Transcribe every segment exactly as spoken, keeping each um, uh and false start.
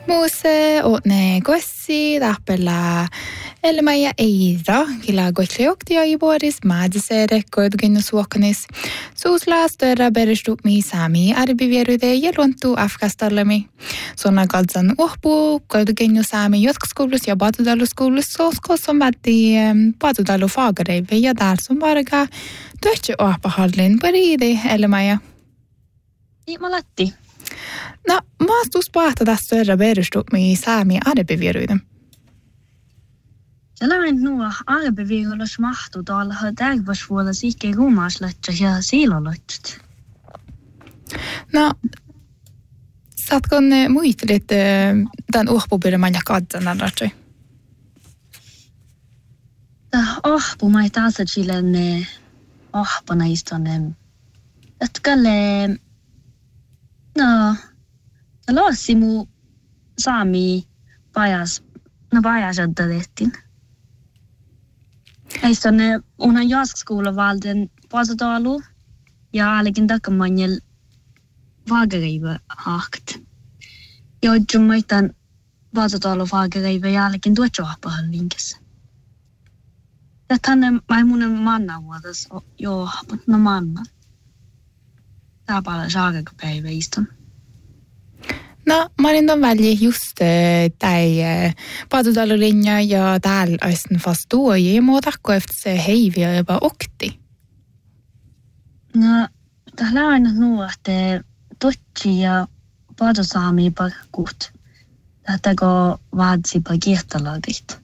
Muuse åtne gossi tahpella elmaja eira, killa goitleoktia i vuodis maadisere kodginnusuokkanis. Suusla störa beristupmi sami arbivierude ja luontu afkastallami. Sonna kaltsan uhpu kodginnu sami jotkaskoulus ja patudaluskoulus soskos on vätti patudalu fagareive ja där som varga töhtje ohpahallin paridi elmaja. Ei malatti. No, maastus pahta tässä störa beristupmi sami arbivierude. Sellainen nuo arbeviirolla mahtuu tuolla tägvasvuolla sikke ruumaaslatja ja siilolotjat. No, saatko ne muistelit tämän uhpupirman ja katsan ratsi? Tämä ohpu mai taas chilene ohpana istonne. Etkäle no, lossi mu saami pajas no pajasat tehtiin. Eistonne una jaskskola valden pasatalu ja ainakin takamanjel vaagariiva haakt. Joudun maitan pasatalu vaagariiva ja ainakin tuotjohpahan linkessä. Ja tänne maimunen manna vuotas joo, mutta no manna. Tää paljon saakakapäivä istun. No, mä olin ton väliin just tai patudalulinja ja täällä olisin fast tuoji, mutta takko efter se heiviä jopa okti. No, täällä on aina nuo, että totsi ja patusaami pakkuut. Tätäkö vaadsi pakirtalaudit.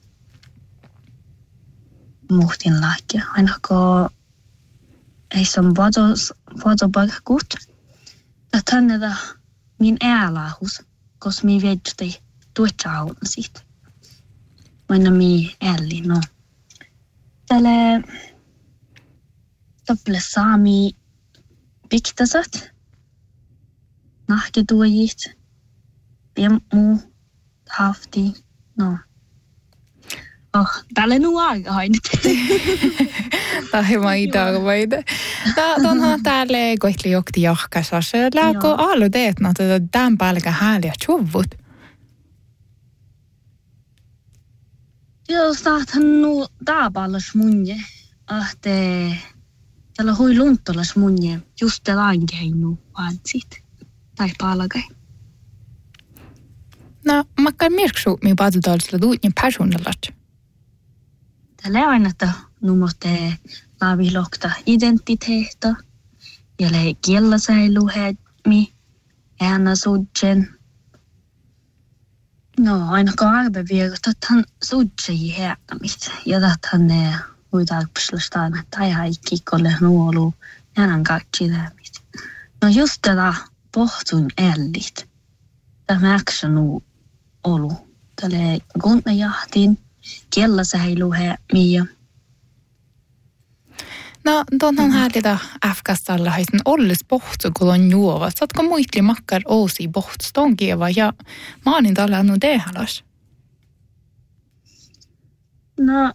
Muhtin lahkia. Aina kun ei se on patupakkuut. Tänne min äälahus, koska mi vedjäti tuotsaautan siitä. Aina mi älli, no. Tälle tople saami piktasat, nahketuojit, piemmu, hafti, no. Oh, tälle nuaga hainit. Tai mai tarvaide. Tonhan täällä kohtli jokti johkasas. Lääkö alu teet, no tämän pälkä hääliä tjuvut? Joo, saathan nu taapalas munje. Ahte, tällä hui luntolas munje. Just tällä ainkeinu vaatsit. Tai palkai. No, makka mirksu mi patutolsilla tuutnin personallat. Tällä on aina, että numote laavilokta identiteetta, ja le kiellasääluhetmi, äänä sudjen. No, aina kun arveviirut, että hän sudjei häämistä, ja että hän ne uitarpuslastaan, että ei haikki, kolle nuolu, äänän kaikki lämmit. No just tätä pohtun ällit, tämä määksä nu olu, tälle kunnajahtiin, kiellasääluhetmi ja no, tonhan häälitä Afgastalla haisen ollis pohtsu kulon juovat. Saatko muitli makkar oosi pohtsu tonkieva ja maanin tällä annu tehalas? No,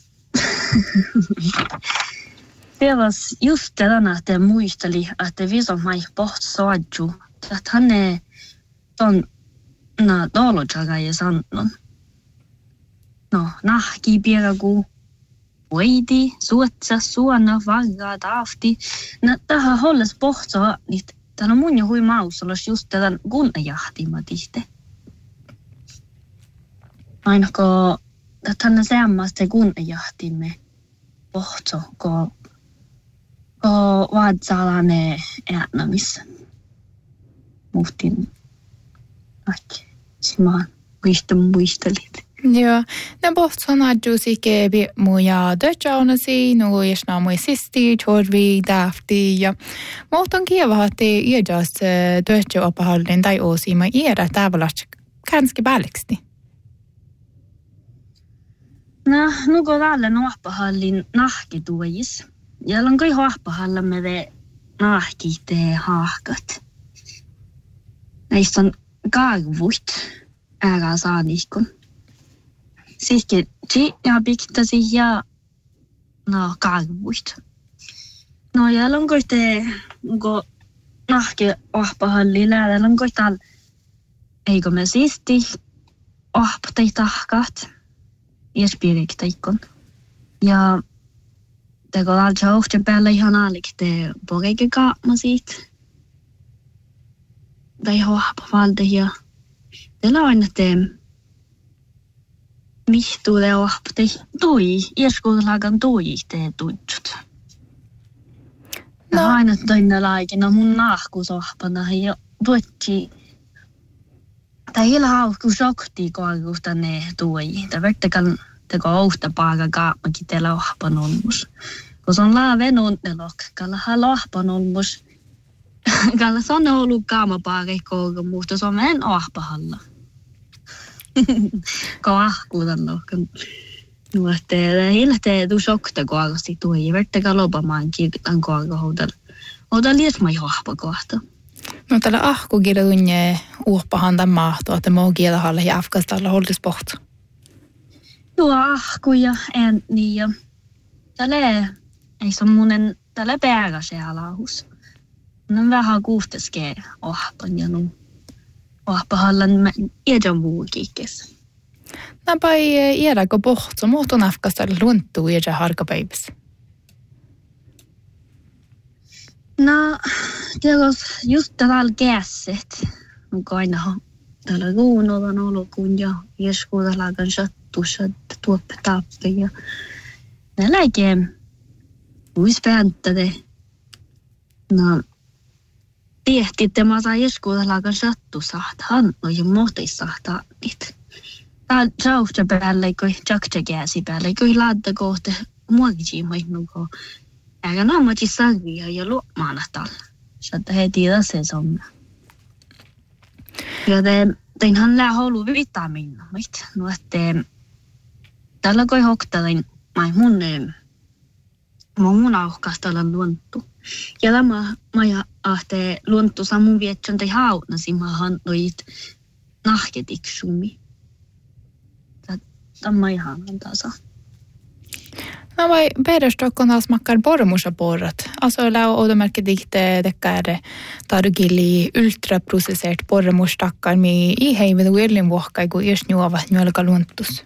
Pevas just tällä, että muisteli, että viso mai pohtsu soadju. Että hän ei ton na dolotsaga ja sannon. No, nahki pieragu. Voidi, suotsa, suona, vargaa, taafti. No, tähän holles pohtoa, niin täällä on mun jo hui mausolos just tätä kunnajahtima tihte. Aina kun tänne seammaste kunnajahtimme pohto, kun vaatsalane äänämissä. Muhtin äkki. Simaan muistelit. Joo, ne pohtson adjusi kebi muja dötjaunasi, nu jesna mui sisti, chorvi, dafti ja muhton kieva, että iäjas dötjaupahallin tai oosima iädä tavallaan kanske bäleksti. No, nu går alle nuoppahallin nahkituojis. Ja on kai huoppahalla me de nahkite haahkat. Näistä on kaarvut ääraa saaniikon. Sitten ja piktasi ja no kaarvut. No ja on kai te go nahke huoppahallin läädä on kai tal eikö me siisti ahpatei tahkat. Iäspiirik taikon. Ja teko alta ohte päällä ihan alik te poreike kaapma siitä. Tai hohpa valde ja te laina te mihtuu te ohpa te tui. Iäskuutalagan tui te tuitsut. No aina toinna laikina mun nahkus ohpana ja tuotsi. Tai illa haukku sokti koakusta ne tui. Ta vertikal teko ohta paaka kaapmakin teillä ohpan olmus. Kun se on laave nunnelok, kalla hän ohpan olmus. Kalla se on ollut kaamapaake kouka, mutta se on en ohpahalla. Kun ahkuutan lohkan. Nuotte, illa te tu sokta koagasti tui. Vertikal lopamaan kirtan koaga houdal. Houdal liesma johpa kohta. No tällä ahkukirja tunne uhpahan tämän mahtua, että muu kielahalle ja afkastalla holdis pohtu. Joo, ahkuja, en niin ja tälle ei se munen tälle pääkäse alahus. On vähän kuuhteskee ohpan ja nu ohpahallan iedon muukiikes. Näpai iedäkö pohtu, muutun afkastalla lunttuu iedä harkapäivässä. No, teos just tällä käset. Onko aina tällä kuunovan olokun ja ieskuutalagan sattussa tuoppe tappe ja ne läikee uispääntade. No, tiehtitte mä saa ieskuutalagan sattu sahtaan, no ja muhti sahtaa niitä. Tää sauhta päälle, kun jaksa käsi päälle, kun laadda kohta muokisi mainnuko. Äga naamati sarvia ja luomaanatalla. Saattaa heti se somna. Ja te, teinhan lää holu vitamiina, mait? No, että tällä koi hoktalin, mai mun, mun auhkastalla luontu. Ja tämä maja ahte luontu samun vietsön tei hautnasi maahan noit nahketiksumi. Tämä ihan tasa. No vai perustokon taas makkar pormusa porrat. Alltså lää odomerkki dikte tekkääre targili ultraprocesseert pormustakkar mi i heivet uillin vuokkai kun jos juovat nyolka luontus.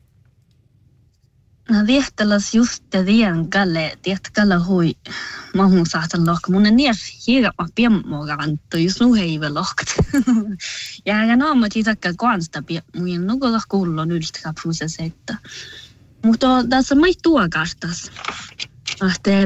No viehtäläs just te vien kalle, tiet kalle hui mahun saatan lohka. Mun en nies hiirapma piemmogaan, toi just nu heive lohkat. Ja ägä naamati takka kuansta piemmujen nukolla kullon ultraprocesseerta. Mutta tässä mai tuokastas. Ahte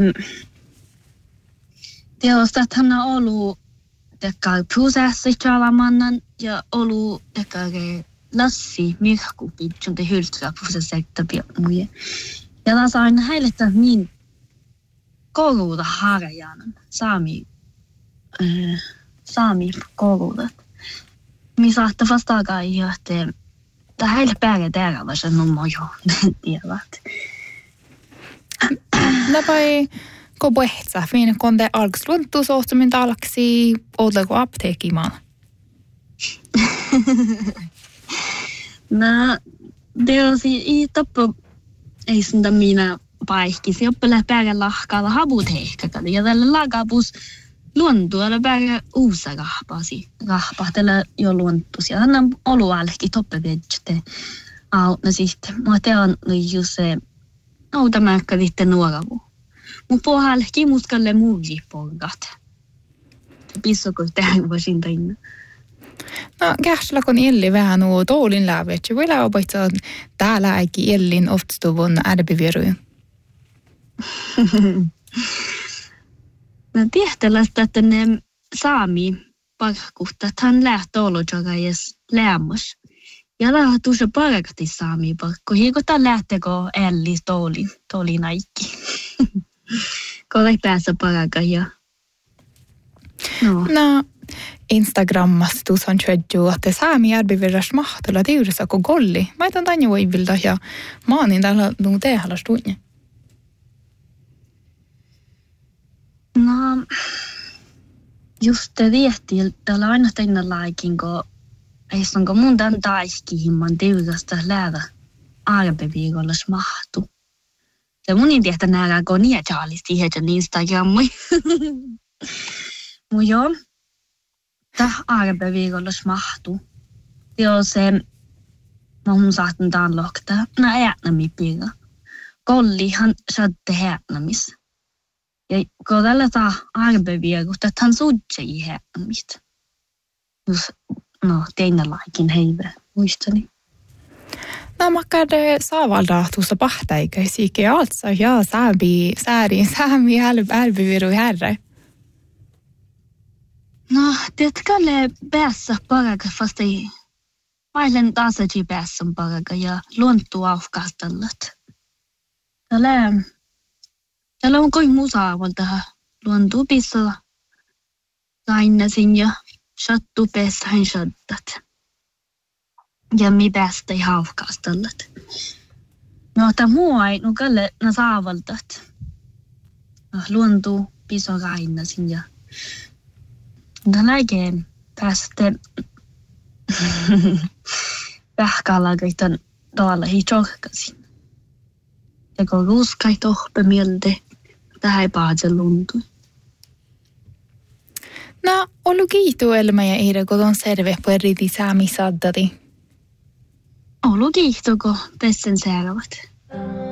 teostathan on ollut tekka prosessit alamannan ja ollut tekka lassi mirkkupi, kun te hyltää prosesseita piemmujen. Ja tässä aina häilettä niin kouluta harjanan saami äh, saami kouluta. Mi saattaa vastaakaan ja että tämä heille päälle täällä se nummo jo tiedät. Läpai ko puhtsa, fin konde alks lunttu sohtumin talaksi ootako apteekimaan. No, det on i tappo ei sinä minä paikki, oppele päälle lahkaalla habuteikka ja tällä laakapus luontualla päälle uusa rahpasi. Rahpahtella jo luontus. Ja hän on ollut alki toppevedjete. Autna sitten. Mä teon just se autamäkkä liitte nuoravu. Mun puhalki muskalle muusi porgat. Pissoko tähän voisin tainna. No, käsillä kun illi vähän nuo toulin lävet. Voi läopä, että täällä äikki illin oftstuvun ärpiviruja. Mä tiehtälästä, että ne saami parkkuhta, että hän lähtee olojaga jes lämmas. Ja lähtee tuossa parkati saami parkku. Hiiko tämän lähteekö ällis tooli, tooli naikki. Kun ei päässä paraka ja... No, no Instagrammassa tuossa tjödju, että saami järbivirras mahtella tiurissa kuin golli. Mä etan tänne voivilta ja maanin täällä nuun tehällä stuunne. No, just te viehti, täällä aina teillä laikin, kun ei sanko mun tämän taiskihimman tiukasta läävä arpeviikolla smahtu. Se mun ei tiehtä näällä, kun niitä chaalisti heidän Instagramui. Mun joo, tää arpeviikolla smahtu. Tio se mun saatan taan lokta. Na äänämi piga. Kollihan satte häänämis. Ja kun tällä taa arbeviä, kun tähän suutse ei häänämistä. Jos, no, teina laikin heivä, muistani. No, makkar saavalda tuossa pahtaikä, siike alltså, ja saabi, sääri, saami, älbyviru herre. No, det kalle päässä paraga, fast ei, vailen taas ei päässä paraga, ja luontu aufkastellut. Tällä, tällä on kuin muu saavalta, luontu pissa, sainnasin ja sattu päässähän sattat. Ja mi päästä ei haufkastellut. No, tämä muu ei, no kalle na saavaltat. No, luontu pissa sainnasin ja Tänäkin päästä pähkälläkin tuolla hitokkasin. Ja kun ruskai tohpe mieltä, tähän ei pääse luntu. No, olu kiitu elma ja ehdä, kun on serve på eriti saami saddati. Olu kiitu, kun pessen säärävät.